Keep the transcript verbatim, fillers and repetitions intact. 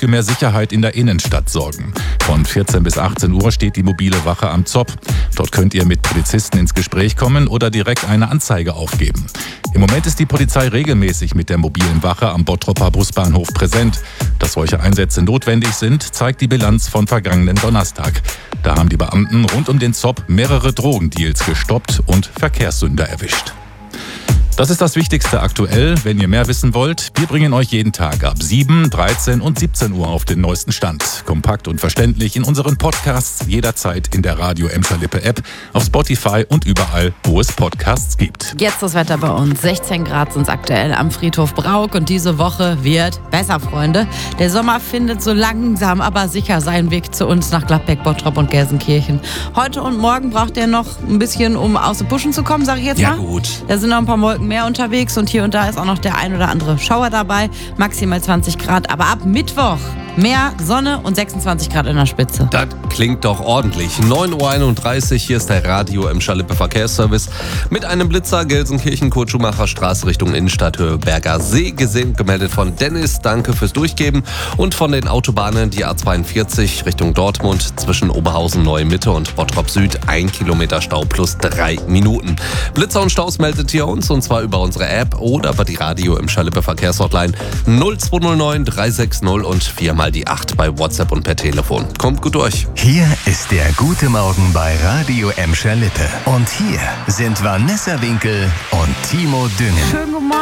für mehr Sicherheit in der Innenstadt sorgen. Von vierzehn bis achtzehn Uhr steht die mobile Wache am Zopp. Dort könnt ihr mit Polizisten ins Gespräch kommen oder direkt eine Anzeige aufgeben. Im Moment ist die Polizei regelmäßig mit der mobilen Wache am Bottroper Busbahnhof präsent. Dass solche Einsätze notwendig sind, zeigt die Bilanz von vergangenen Donnerstag. Da haben die Beamten rund um den Zopp mehrere Drogendeals gestoppt und Verkehrssünder erwischt. Das ist das Wichtigste aktuell. Wenn ihr mehr wissen wollt, wir bringen euch jeden Tag ab sieben, dreizehn und siebzehn Uhr auf den neuesten Stand. Kompakt und verständlich in unseren Podcasts, jederzeit in der Radio Emscher Lippe App, auf Spotify und überall, wo es Podcasts gibt. Jetzt das Wetter bei uns. sechzehn Grad sind es aktuell am Friedhof Brauk und diese Woche wird besser, Freunde. Der Sommer findet so langsam, aber sicher seinen Weg zu uns nach Gladbeck, Bottrop und Gelsenkirchen. Heute und morgen braucht er noch ein bisschen, um aus den Puschen zu kommen, sage ich jetzt Ja mal. gut. Da sind noch ein paar Wolken mehr unterwegs und hier und da ist auch noch der ein oder andere Schauer dabei. Maximal zwanzig Grad, aber ab Mittwoch mehr Sonne und sechsundzwanzig Grad in der Spitze. Das klingt doch ordentlich. neun Uhr einunddreißig, hier ist der Radio Emscher Lippe Verkehrsservice. Mit einem Blitzer Gelsenkirchen, Kurt-Schumacher Straße Richtung Innenstadt, Höhe Berger See. Gesehen, gemeldet von Dennis. Danke fürs Durchgeben. Und von den Autobahnen die A zweiundvierzig Richtung Dortmund zwischen Oberhausen Neue Mitte und Bottrop Süd. Ein Kilometer Stau plus drei Minuten. Blitzer und Staus meldet ihr uns und zwar über unsere App oder über die Radio Emscher Lippe Verkehrshotline null zwei null neun drei sechs null und viermal die acht bei WhatsApp und per Telefon. Kommt gut durch. Hier ist der gute Morgen bei Radio Emscher Lippe. Und hier sind Vanessa Winkel und Timo Düngen. Schönen guten Morgen.